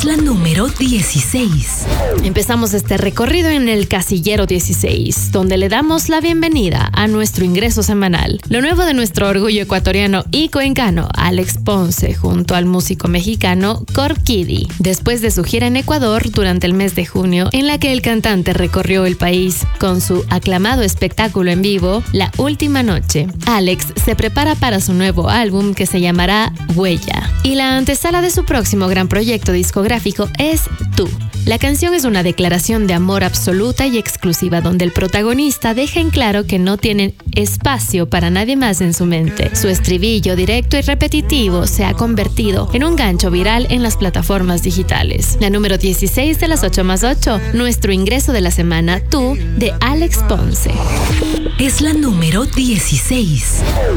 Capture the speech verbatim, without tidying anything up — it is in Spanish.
Es la número dieciséis. Empezamos este recorrido en el casillero dieciséis, donde le damos la bienvenida a nuestro ingreso semanal. Lo nuevo de nuestro orgullo ecuatoriano y cuencano, Alex Ponce, junto al músico mexicano Corkidi. Después de su gira en Ecuador durante el mes de junio, en la que el cantante recorrió el país con su aclamado espectáculo en vivo, La Última Noche, Alex se prepara para su nuevo álbum que se llamará Huella. Y la antesala de su próximo gran proyecto discográfico es Tú. La canción es una declaración de amor absoluta y exclusiva donde el protagonista deja en claro que no tiene espacio para nadie más en su mente. Su estribillo directo y repetitivo se ha convertido en un gancho viral en las plataformas digitales. La número dieciséis de las ocho más ocho, nuestro ingreso de la semana, Tú, de Alex Ponce. Es la número dieciséis.